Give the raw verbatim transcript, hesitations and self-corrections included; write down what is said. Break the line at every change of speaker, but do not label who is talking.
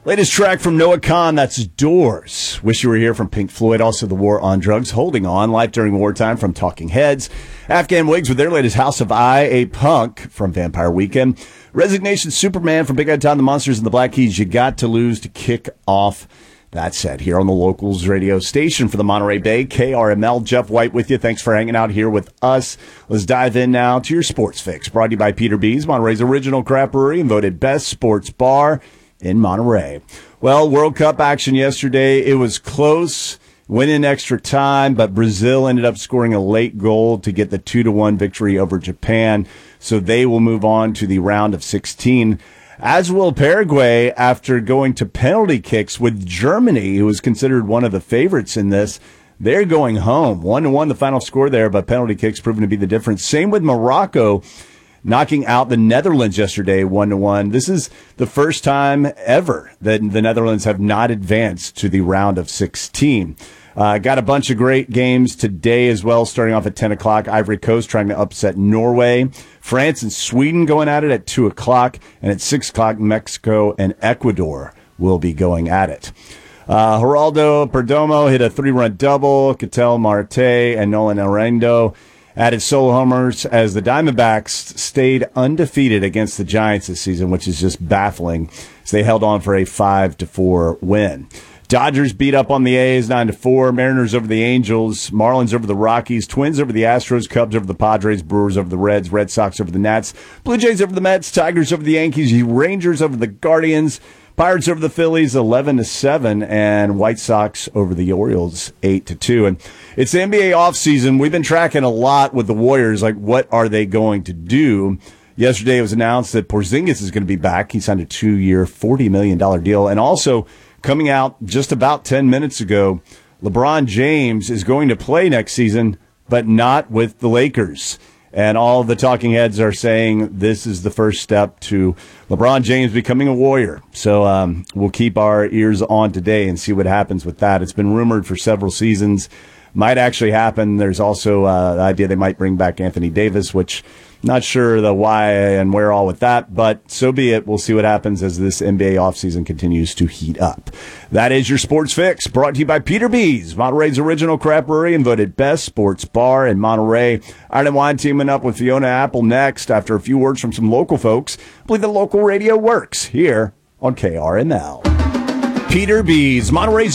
Latest track from Noah Kahan, that's Doors. Wish You Were Here from Pink Floyd. Also The War on Drugs, Holding On, Life During Wartime from Talking Heads. Afghan Wigs with their latest House of I, A Punk from Vampire Weekend. Resignation Superman from Big Ed Town, The Monsters and the Black Keys. You Got to Lose to kick off that set here on the Locals radio station for the Monterey Bay. K R M L, Jeff White with you. Thanks for hanging out here with us. Let's dive in now to your sports fix. Brought to you by Peter B's, Monterey's original craft brewery and voted best sports bar in Monterey. Well, World Cup action yesterday. It was close, went in extra time, but Brazil ended up scoring a late goal to get the two to one victory over Japan. So they will move on to the round of sixteen. As will Paraguay after going to penalty kicks with Germany, who was considered one of the favorites in this. They're going home. One to one, the final score there, but penalty kicks proving to be the difference. Same with Morocco, knocking out the Netherlands yesterday, one to one. This is the first time ever that the Netherlands have not advanced to the round of sixteen. Uh, got a bunch of great games today as well, starting off at ten o'clock. Ivory Coast trying to upset Norway. France and Sweden going at it at two o'clock. And at six o'clock, Mexico and Ecuador will be going at it. Uh, Geraldo Perdomo hit a three-run double. Ketel Marte and Nolan Arendo added solo homers as the Diamondbacks stayed undefeated against the Giants this season, which is just baffling, as they held on for a five to four win. Dodgers beat up on the A's nine to four. Mariners over the Angels. Marlins over the Rockies. Twins over the Astros. Cubs over the Padres. Brewers over the Reds. Red Sox over the Nats. Blue Jays over the Mets. Tigers over the Yankees. Rangers over the Guardians. Pirates over the Phillies eleven to seven. And White Sox over the Orioles eight to two. And it's the N B A offseason. We've been tracking a lot with the Warriors. Like, what are they going to do? Yesterday it was announced that Porzingis is going to be back. He signed a two-year, forty million dollars deal. And also, coming out just about ten minutes ago, LeBron James is going to play next season, but not with the Lakers. And all the talking heads are saying this is the first step to LeBron James becoming a Warrior. So um, we'll keep our ears on today and see what happens with that. It's been rumored for several seasons. Might actually happen. There's also uh, the idea they might bring back Anthony Davis, which not sure the why and where all with that, but so be it. We'll see what happens as this N B A offseason continues to heat up. That is your Sports Fix, brought to you by Peter B's, Monterey's original craft brewery and voted best sports bar in Monterey. Iron and Wine teaming up with Fiona Apple next after a few words from some local folks. I believe the local radio works here on K R M L. Peter B's, Monterey's